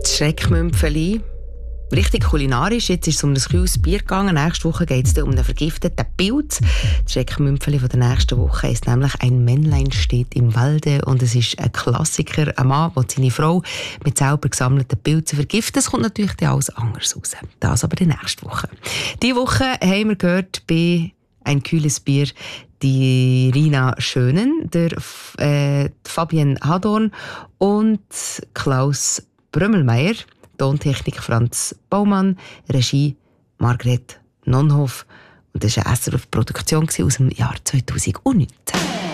Das Schreckmümpfeli. Richtig kulinarisch. Jetzt ist es um ein kühles Bier gegangen. Nächste Woche geht es um einen vergifteten Pilz. Das Schreckmümpfeli von der nächsten Woche ist nämlich «Ein Männlein steht im Walde». Und es ist ein Klassiker. Ein Mann, der seine Frau mit selber gesammelten Pilzen vergiftet. Es kommt natürlich dann alles anders raus. Das aber die nächste Woche. Diese Woche haben wir gehört bei «Ein kühles Bier» die Rina Schönen, der Fabienne Hadorn und Klaus Brömmelmeier. Tontechnik Franz Baumann, Regie Margret Nonhoff. Und das war eine SRF-Produktion aus dem Jahr 2019.